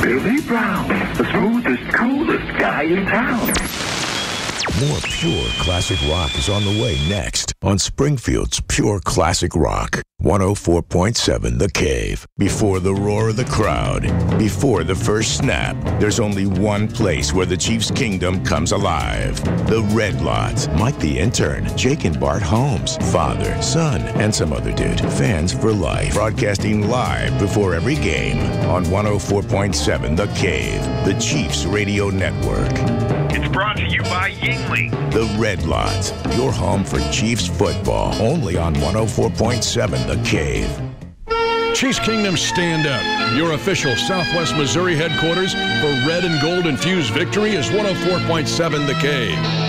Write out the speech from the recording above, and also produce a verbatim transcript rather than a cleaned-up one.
Billy Brown, the smoothest, coolest guy in town. More pure classic rock is on the way next on Springfield's Pure Classic Rock. one oh four point seven The Cave. Before the roar of the crowd, before the first snap, there's only one place where the Chiefs' kingdom comes alive. The Red Lot. Mike the Intern, Jake and Bart Holmes, father, son, and some other dude. Fans for life. Broadcasting live before every game on one oh four point seven The Cave, the Chiefs Radio Network. It's brought to you by Yingling. The Red Lot, your home for Chiefs football, only on one oh four point seven The Cave. Chiefs Kingdom, stand up. Your official Southwest Missouri headquarters for red and gold infused victory is one oh four point seven The Cave.